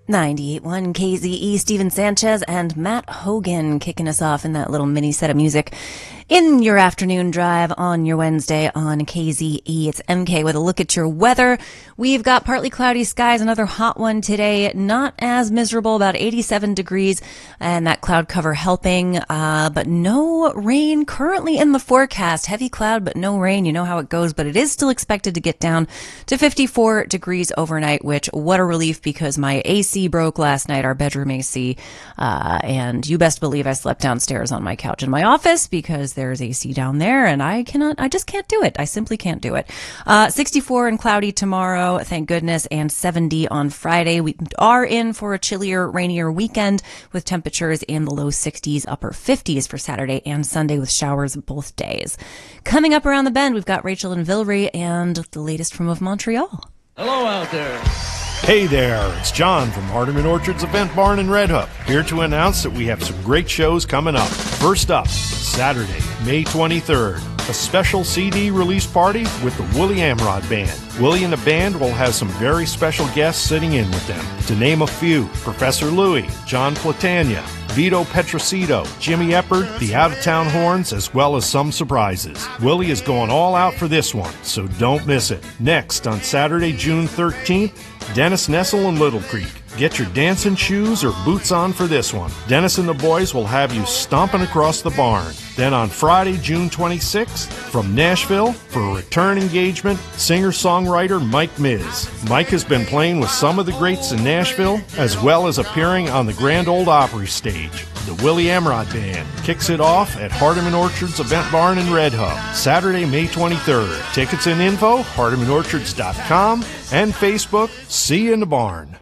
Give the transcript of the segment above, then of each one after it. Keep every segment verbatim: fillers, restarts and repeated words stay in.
ninety-eight point one K Z E, Steven Sanchez and Matt Hogan kicking us off in that little mini set of music in your afternoon drive on your Wednesday on K Z E. It's M K with a look at your weather. We've got partly cloudy skies, another hot one today, not as miserable, about eighty-seven degrees, and that cloud cover helping, uh, but no rain currently in the forecast. Heavy cloud, but no rain. You know how it goes, but it is still expected to get down to fifty-four degrees overnight, which, what a relief, because my A C broke last night, our bedroom A C, uh, and you best believe I slept downstairs on my couch in my office because there's A C down there, and I cannot, I just can't do it. I simply can't do it. Uh, sixty-four and cloudy tomorrow, thank goodness, and seventy on Friday. We are in for a chillier, rainier weekend with temperatures in the low sixties, upper fifties for Saturday and Sunday with showers both days. Coming up around the bend, we've got Rachel and Villery and the latest from of Montreal. Hello out there. Hey there, it's John from Hardeman Orchards Event Barn in Red Hook, here to announce that we have some great shows coming up. First up, Saturday, May twenty-third, a special C D release party with the Willie Amrod Band. Willie and the band will have some very special guests sitting in with them. To name a few, Professor Louie, John Platania, Vito Petrosito, Jimmy Eppard, the Out-of-Town Horns, as well as some surprises. Willie is going all out for this one, so don't miss it. Next, on Saturday, June thirteenth, Dennis Nessel and Little Creek. Get your dancing shoes or boots on for this one. Dennis and the boys will have you stomping across the barn. Then on Friday, June twenty-sixth, from Nashville, for a return engagement, singer-songwriter Mike Miz. Mike has been playing with some of the greats in Nashville, as well as appearing on the Grand Ole Opry stage. The Willie Amrod Band kicks it off at Hardeman Orchards Event Barn in Red Hook, Saturday, May twenty-third. Tickets and info, hardeman orchards dot com and Facebook. See you in the barn.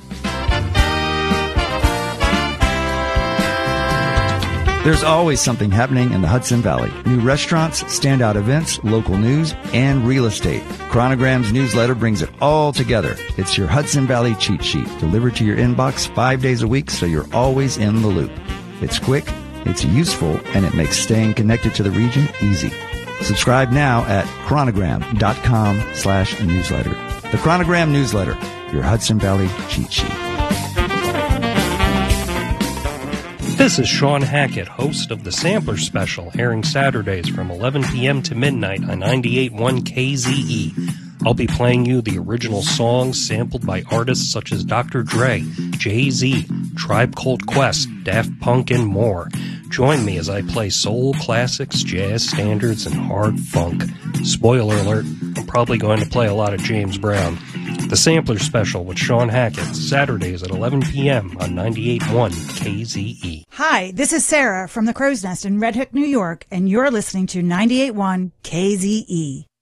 There's always something happening in the Hudson Valley. New restaurants, standout events, local news, and real estate. Chronogram's newsletter brings it all together. It's your Hudson Valley cheat sheet, delivered to your inbox five days a week so you're always in the loop. It's quick, it's useful, and it makes staying connected to the region easy. Subscribe now at chronogram.com slash newsletter. The Chronogram newsletter, your Hudson Valley cheat sheet. This is Sean Hackett, host of the Sampler Special, airing Saturdays from eleven p.m. to midnight on ninety-eight point one K Z E. I'll be playing you the original songs sampled by artists such as Doctor Dre, Jay-Z, Tribe Called Quest, Daft Punk, and more. Join me as I play soul classics, jazz standards, and hard funk. Spoiler alert, I'm probably going to play a lot of James Brown. The Sampler Special with Sean Hackett, Saturdays at eleven p.m. on ninety-eight point one K Z E. Hi, this is Sarah from the Crow's Nest in Red Hook, New York, and you're listening to ninety-eight point one K Z E.